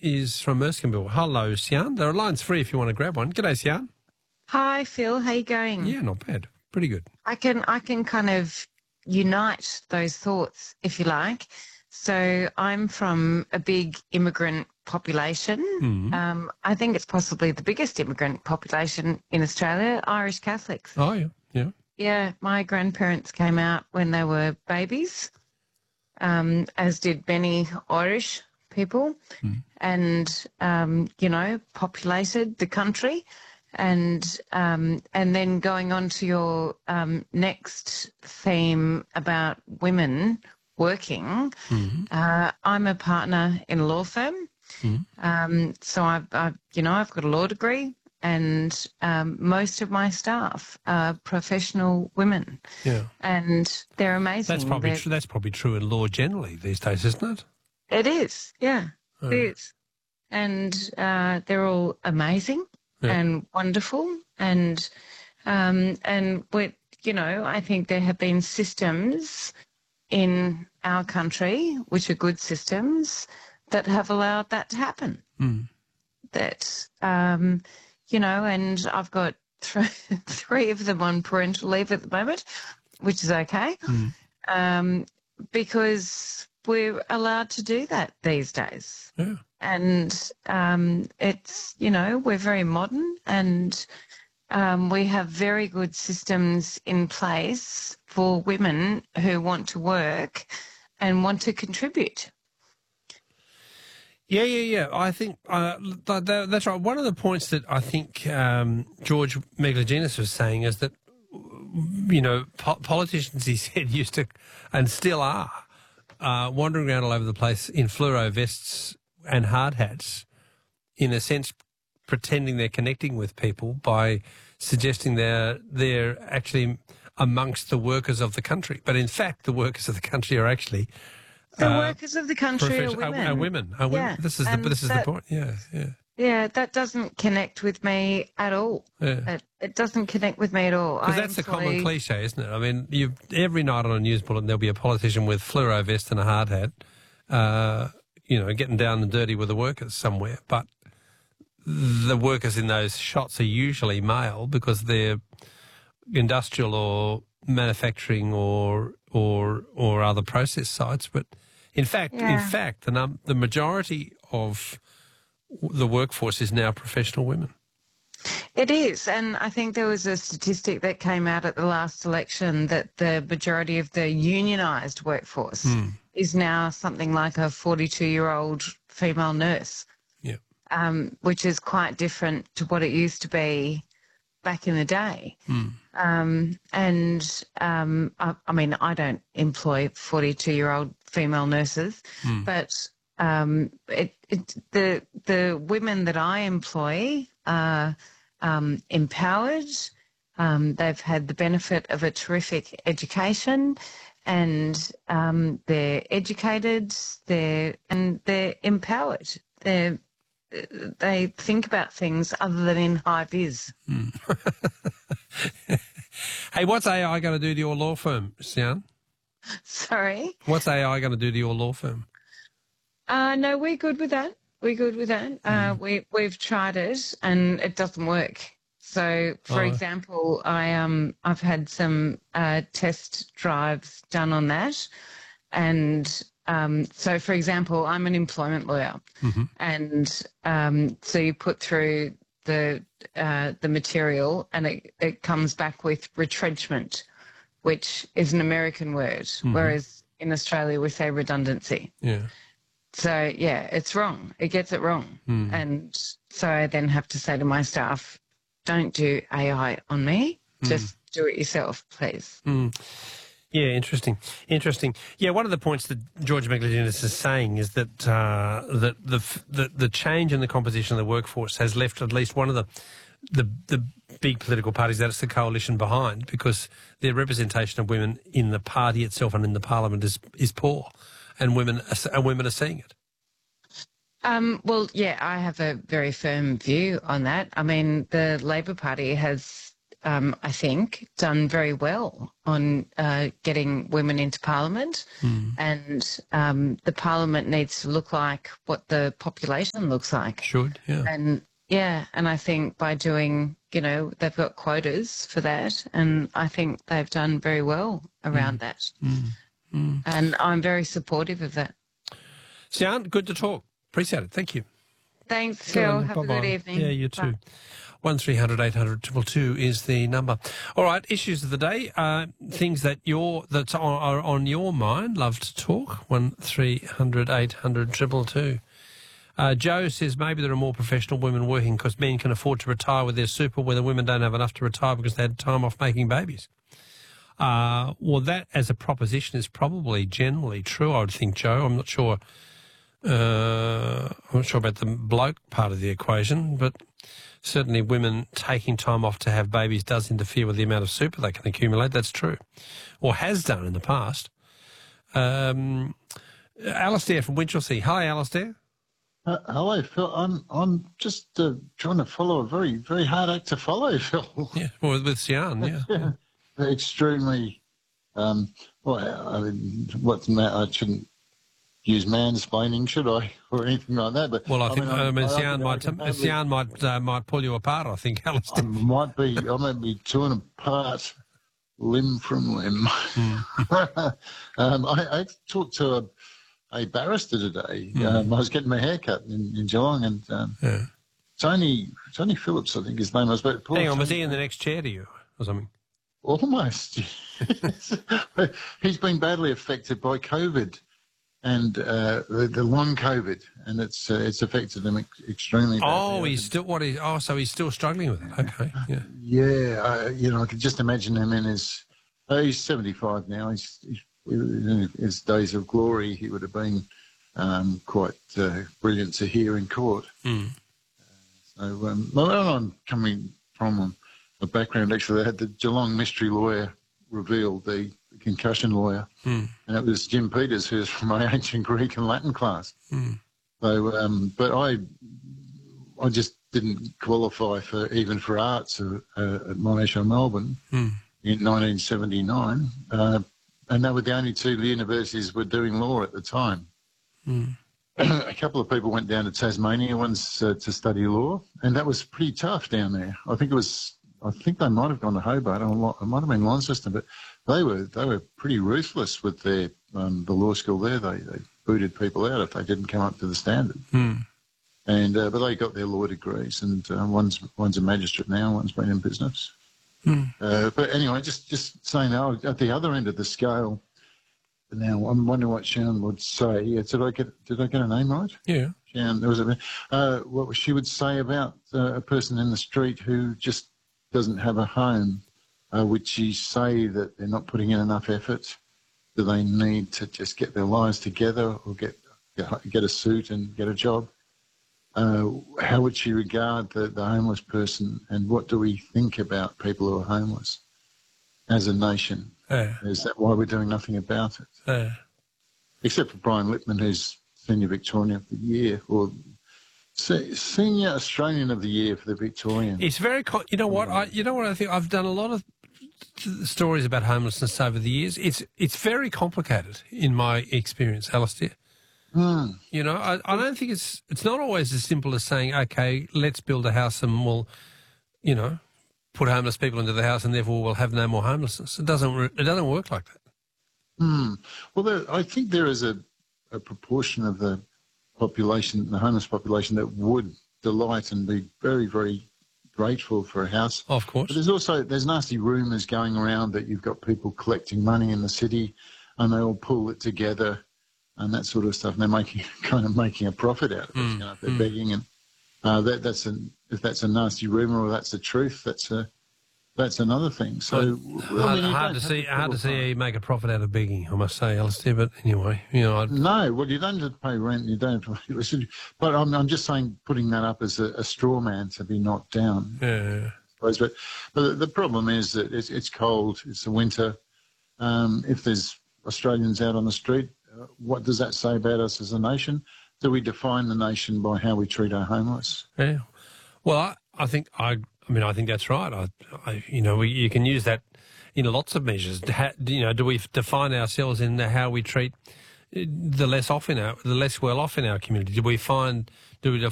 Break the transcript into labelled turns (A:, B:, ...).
A: is from Erskineville. Hello, Sian. There are lines free if you want to grab one. G'day, Sian.
B: Hi, Phil. How you going?
A: Yeah, not bad. Pretty good.
B: I can kind of unite those thoughts, if you like. So I'm from a big immigrant population. I think it's possibly the biggest immigrant population in Australia, Irish Catholics.
A: Oh, yeah, yeah.
B: Yeah, my grandparents came out when they were babies, as did many Irish people, and, populated the country. And then going on to your next theme about women working, I'm a partner in a law firm. So I've got a law degree, and most of my staff are professional women.
A: Yeah,
B: and they're amazing.
A: That's probably true in law generally these days, isn't it?
B: It is, yeah, it is. And they're all amazing.
A: Yeah.
B: And wonderful, and I think there have been systems in our country which are good systems that have allowed that to happen. That and I've got three of them on parental leave at the moment, which is okay, because we're allowed to do that these days.
A: Yeah.
B: And it's, we're very modern, and we have very good systems in place for women who want to work and want to contribute.
A: Yeah. I think that's right. One of the points that I think George Megalogenis was saying is that, politicians, he said, used to, and still are, wandering around all over the place in fluoro vests and hard hats, in a sense pretending they're connecting with people by suggesting they're actually amongst the workers of the country. But in fact, the workers of the country are actually
B: the workers of the country are women.
A: Are women. This is the point. Yeah.
B: Yeah, that doesn't connect with me at all.
A: Yeah.
B: It doesn't connect with me at all.
A: Because that's the common cliche, isn't it? I mean, every night on a news bulletin there'll be a politician with fluoro vest and a hard hat, getting down and dirty with the workers somewhere. But the workers in those shots are usually male because they're industrial or manufacturing or other process sites. But in fact, the majority of the workforce is now professional women.
B: It is, and I think there was a statistic that came out at the last election that the majority of the unionised workforce is now something like a 42-year-old female nurse, which is quite different to what it used to be back in the day. I mean, I don't employ 42-year-old female nurses, but the women that I employ are empowered. They've had the benefit of a terrific education, and they're educated. They're empowered. They think about things other than in high vis.
A: Hey, what's AI going to do to your law firm, Sian?
B: Sorry?
A: What's AI going to do to your law firm?
B: No, we're good with that. We've tried it and it doesn't work. So, for example, I've had some test drives done on that, and so, for example, I'm an employment lawyer, and so you put through the material, and it comes back with retrenchment, which is an American word, whereas in Australia we say redundancy.
A: Yeah.
B: So, yeah, it's wrong. It gets it wrong. And so I then have to say to my staff, don't do AI on me. Just do it yourself, please.
A: Yeah, interesting. Yeah, one of the points that George Megalogenis is saying is that the change in the composition of the workforce has left at least one of the big political parties, that it's the coalition behind, because their representation of women in the party itself and in the parliament is poor. And women are seeing it.
B: Well, yeah, I have a very firm view on that. I mean, the Labor Party has I think, done very well on getting women into Parliament, and the Parliament needs to look like what the population looks like.
A: Should, yeah.
B: And I think by doing, they've got quotas for that, and I think they've done very well around that. And I'm very supportive of that.
A: Sian, good to talk. Appreciate it. Thank you.
B: Thanks, Phil. Have a good evening.
A: Yeah, you too.
B: Bye.
A: 1300 800 222 is the number. All right, issues of the day, things that are on your mind. Love to talk. 1300 800 222. Joe says maybe there are more professional women working because men can afford to retire with their super, where the women don't have enough to retire because they had time off making babies. Well, that as a proposition is probably generally true, I would think, Joe. I'm not sure about the bloke part of the equation, but certainly women taking time off to have babies does interfere with the amount of super they can accumulate. That's true, or has done in the past. Alistair from Winchelsea. Hi, Alistair.
C: Hello, Phil. I'm just trying to follow a very, very hard act to follow, Phil.
A: Yeah, well, with Sian, yeah.
C: Extremely. Well, I mean, what's the matter? I shouldn't use mansplaining, should I, or anything like that? But
A: well, I think Sian might pull you apart. I think, Alistair.
C: I might be torn apart limb from limb. I talked to a barrister today. I was getting my hair cut in Geelong, and Tony Phillips, I think his name was. But
A: hang on, was he in the next chair to you or something?
C: Almost. He's been badly affected by COVID and the long COVID, and it's affected him extremely badly.
A: Oh, so he's still struggling with it. Okay, yeah.
C: Yeah, I could just imagine him in his. He's 75 now. He's in his days of glory. He would have been quite brilliant to hear in court. So, where I'm coming from. The background, actually, they had the Geelong mystery lawyer revealed, the concussion lawyer, and it was Jim Peters, who's from my ancient Greek and Latin class. So, but I just didn't qualify for arts at Monash or Melbourne in 1979, and they were the only two universities were doing law at the time. A couple of people went down to Tasmania once to study law, and that was pretty tough down there. I think they might have gone to Hobart, or it might have been Launceston, but they were pretty ruthless with their the law school there. They booted people out if they didn't come up to the standard. And but they got their law degrees, and one's a magistrate now, one's been in business. But anyway, just saying, at the other end of the scale. Now I'm wondering what Sian would say. Did I get a name right?
A: Yeah.
C: Sian, there was what she would say about a person in the street who just doesn't have a home. Would she say that they're not putting in enough effort? Do they need to just get their lives together, or get a suit and get a job? How would she regard the homeless person, and what do we think about people who are homeless as a nation? Is that why we're doing nothing about it? Except for Brian Lipman, who's Senior Victorian of the Year, or Senior Australian of the Year for the Victorian.
A: It's very, you know what I think. I've done a lot of stories about homelessness over the years. It's very complicated in my experience, Alistair. You know, I don't think it's not always as simple as saying, okay, let's build a house and we'll, put homeless people into the house and therefore we'll have no more homelessness. It doesn't work like that.
C: Well, I think there is a proportion of the population, the homeless population, that would delight and be very, very grateful for a house.
A: Of course.
C: But there's nasty rumours going around that you've got people collecting money in the city and they all pull it together and that sort of stuff, and they're making a profit out of it. They're begging, and if that's a nasty rumour or that's the truth, that's another thing. So
A: hard to see how you make a profit out of begging, I must say, Alistair. But anyway,
C: no. Well, you don't have to pay rent. You don't have to. But I'm just saying, putting that up as a straw man to be knocked down.
A: Yeah.
C: But the problem is that it's cold. It's the winter. If there's Australians out on the street, what does that say about us as a nation? Do we define the nation by how we treat our homeless?
A: Yeah. Well, I think I I mean, I think that's right. You can use that in lots of measures. Do we define ourselves in how we treat the less well off in our community? Do we define